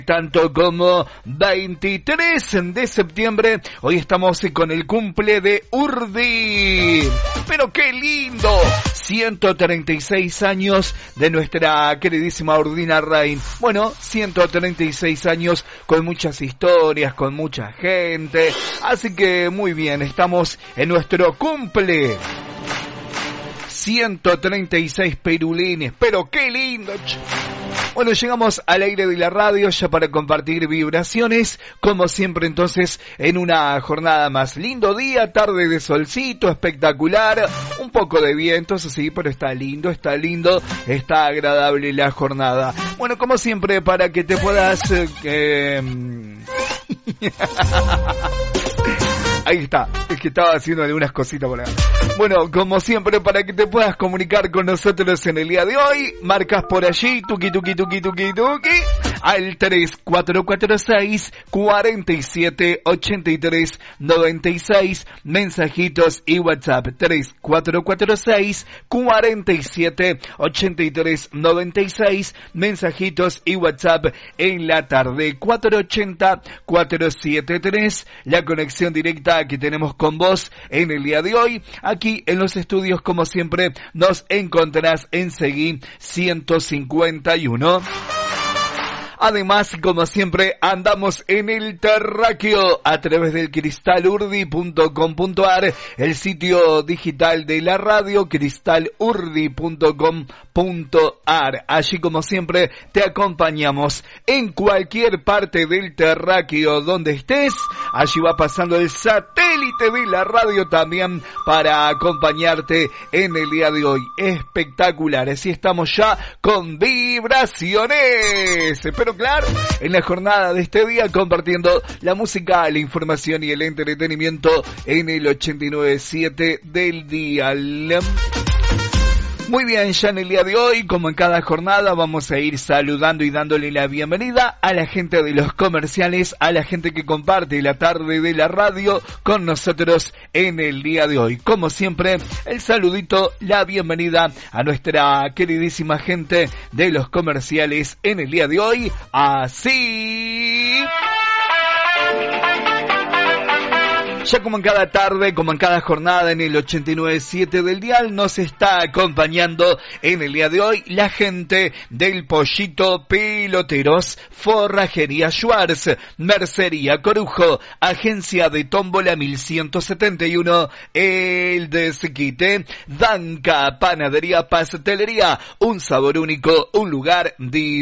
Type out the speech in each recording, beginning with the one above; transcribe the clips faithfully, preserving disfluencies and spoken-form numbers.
Tanto como veintitrés de septiembre, hoy estamos con el cumple de Urdi. Pero qué lindo, ciento treinta y seis años de nuestra queridísima Urdina Rein. Bueno, ciento treinta y seis años con muchas historias, con mucha gente. Así que muy bien, estamos en nuestro cumple. ciento treinta y seis perulines, pero qué lindo. Bueno, llegamos al aire de la radio ya para compartir vibraciones, como siempre entonces en una jornada más. Lindo día, tarde de solcito, espectacular, un poco de viento, eso sí, pero está lindo, está lindo, está agradable la jornada. Bueno, como siempre, para que te puedas... Eh, eh... Ahí está, es que estaba haciendo algunas cositas por acá. Bueno, como siempre, para que te puedas comunicar con nosotros en el día de hoy, marcas por allí, tuki tuki tuki tuki tuki, al tres cuatro cuatro seis, cuatro siete, ocho tres nueve seis, mensajitos y WhatsApp, tres cuatro cuatro seis, cuatro siete, ocho tres nueve seis, mensajitos y WhatsApp en la tarde, cuatro ochenta, cuatro setenta y tres, la conexión directa que tenemos con vos en el día de hoy. Aquí en los estudios, como siempre, nos encontrarás en Seguí ciento cincuenta y uno. Además, como siempre, andamos en el terráqueo a través del cristal urdi punto com punto ar, el sitio digital de la radio, cristal urdi punto com punto ar. Allí, como siempre, te acompañamos en cualquier parte del terráqueo donde estés. Allí va pasando el satélite de la radio también para acompañarte en el día de hoy. Espectacular. Así estamos ya con vibraciones. Pero claro, en la jornada de este día compartiendo la música, la información y el entretenimiento en el ochenta y nueve punto siete del dial. Muy bien, ya en el día de hoy, como en cada jornada, vamos a ir saludando y dándole la bienvenida a la gente de los comerciales, a la gente que comparte la tarde de la radio con nosotros en el día de hoy. Como siempre, el saludito, la bienvenida a nuestra queridísima gente de los comerciales en el día de hoy. Así... Ya como en cada tarde, como en cada jornada en el ochenta y nueve punto siete del dial, nos está acompañando en el día de hoy la gente del Pollito Peloteros, Forrajería Schwartz, Mercería Corujo, Agencia de Tómbola mil ciento setenta y uno, El Desquite, Danca, Panadería Pastelería, un sabor único, un lugar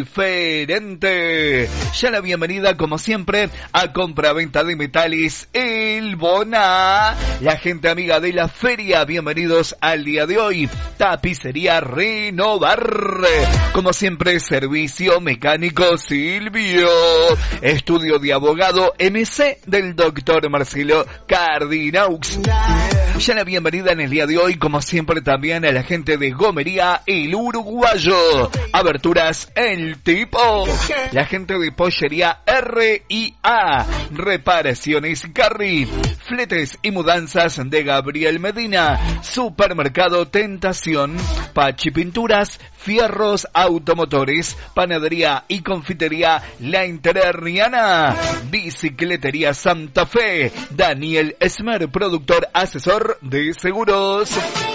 diferente. Ya la bienvenida, como siempre, a Compraventa de Metales, El Bona, la gente amiga de la feria, bienvenidos al día de hoy. Tapicería Renovar, como siempre, servicio mecánico Silvio, estudio de abogado M C del doctor Marcelo Cardinaux. Ya la bienvenida en el día de hoy, como siempre, también a la gente de Gomería El Uruguayo, aberturas El Tipo, la gente de Pollería R I A, reparaciones Carri, fletes y mudanzas de Gabriel Medina, Supermercado Tentación, Pachi Pinturas, Fierros Automotores, Panadería y Confitería La Intererriana, Bicicletería Santa Fe, Daniel Esmer, productor asesor de seguros.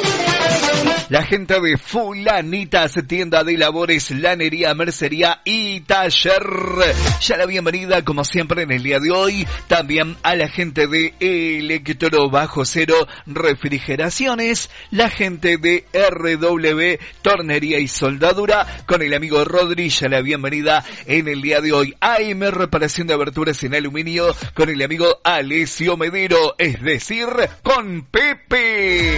La gente de Fulanitas, tienda de labores, lanería, mercería y taller. Ya la bienvenida, como siempre, en el día de hoy, también a la gente de Electro Bajo Cero Refrigeraciones, la gente de R W Tornería y Soldadura, con el amigo Rodri. Ya la bienvenida en el día de hoy. A M Reparación de Aberturas en Aluminio, con el amigo Alessio Medero, es decir, con Pepe.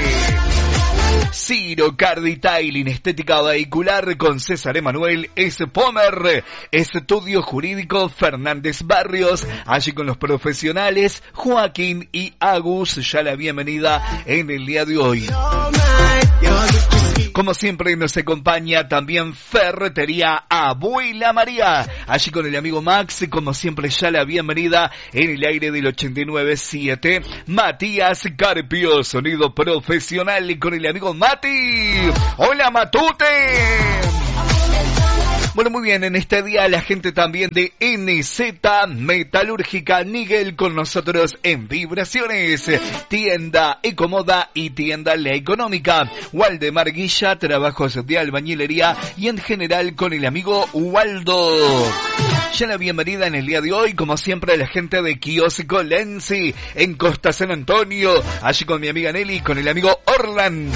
Ciro Cardi Tailing, estética vehicular con César Emanuel Espomer, estudio jurídico Fernández Barrios, allí con los profesionales Joaquín y Agus. Ya la bienvenida en el día de hoy. Como siempre nos acompaña también Ferretería Abuela María, allí con el amigo Max. Como siempre, ya la bienvenida en el aire del ochenta y nueve punto siete. Matías Carpio, sonido profesional con el amigo Mati. Hola Matute. Bueno, muy bien, en este día la gente también de N Z Metalúrgica Nigel con nosotros en Vibraciones, tienda Ecomoda y tienda La Económica, Waldemar Guilla, trabajos de albañilería y en general con el amigo Waldo. Ya la bienvenida en el día de hoy, como siempre, a la gente de Kiosco Lenzi en Costa San Antonio, allí con mi amiga Nelly, con el amigo Orlan.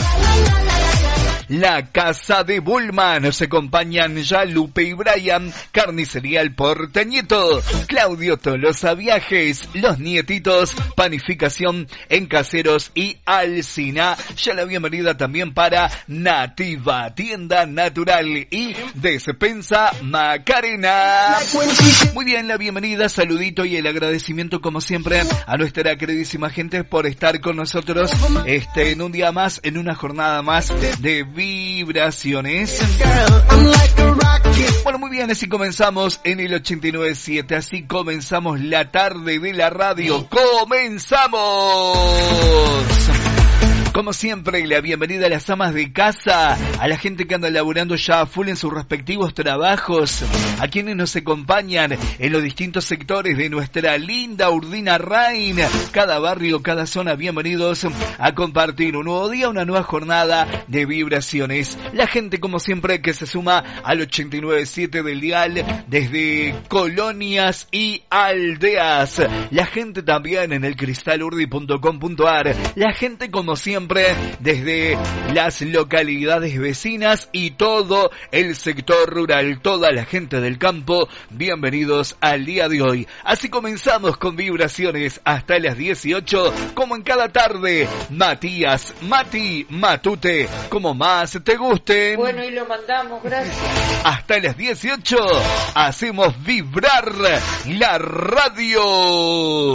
La Casa de Bulma, nos acompañan ya Lupe y Brian, Carnicería El Porteñito, Claudio Tolosa Viajes, Los Nietitos, Panificación en Caseros y Alcina. Ya la bienvenida también para Nativa, Tienda Natural y Despensa Macarena. Muy bien, la bienvenida, saludito y el agradecimiento como siempre a nuestra queridísima gente por estar con nosotros este en un día más, en una jornada más de Vibraciones. Bueno, muy bien, así comenzamos en el ochenta y nueve punto siete, así comenzamos la tarde de la radio. ¡Comenzamos! Como siempre, la bienvenida a las amas de casa, a la gente que anda laburando ya a full en sus respectivos trabajos, a quienes nos acompañan en los distintos sectores de nuestra linda Urdina Rain, cada barrio, cada zona, bienvenidos a compartir un nuevo día, una nueva jornada de Vibraciones. La gente, como siempre, que se suma al ochenta y nueve punto siete del dial desde colonias y aldeas. La gente también en el cristal urdi punto com punto ar. La gente, como siempre, desde las localidades vecinas y todo el sector rural, toda la gente del campo, bienvenidos al día de hoy. Así comenzamos con Vibraciones hasta las dieciocho, como en cada tarde. Matías, Mati, Matute, como más te gusten. Bueno, y lo mandamos, gracias. Hasta las dieciocho hacemos vibrar la radio.